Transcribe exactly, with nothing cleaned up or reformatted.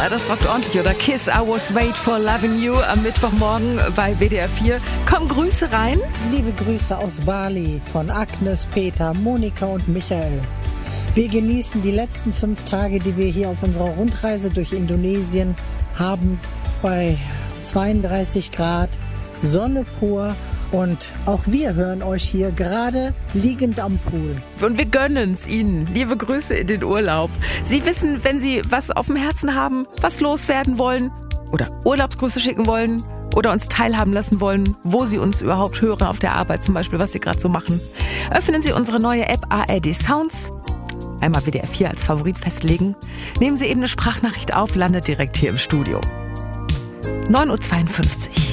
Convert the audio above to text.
das rockt ordentlich, oder? Kiss, I was wait for loving you am Mittwochmorgen bei W D R vier. Kommen Grüße rein. Liebe Grüße aus Bali von Agnes, Peter, Monika und Michael. Wir genießen die letzten fünf Tage, die wir hier auf unserer Rundreise durch Indonesien haben, bei zweiunddreißig Grad, Sonne pur. Und auch wir hören euch hier gerade liegend am Pool. Und wir gönnen es Ihnen. Liebe Grüße in den Urlaub. Sie wissen, wenn Sie was auf dem Herzen haben, was loswerden wollen oder Urlaubsgrüße schicken wollen oder uns teilhaben lassen wollen, wo Sie uns überhaupt hören auf der Arbeit zum Beispiel, was Sie gerade so machen. Öffnen Sie unsere neue App A R D Sounds. Einmal W D R vier als Favorit festlegen. Nehmen Sie eben eine Sprachnachricht auf, landet direkt hier im Studio. neun Uhr zweiundfünfzig.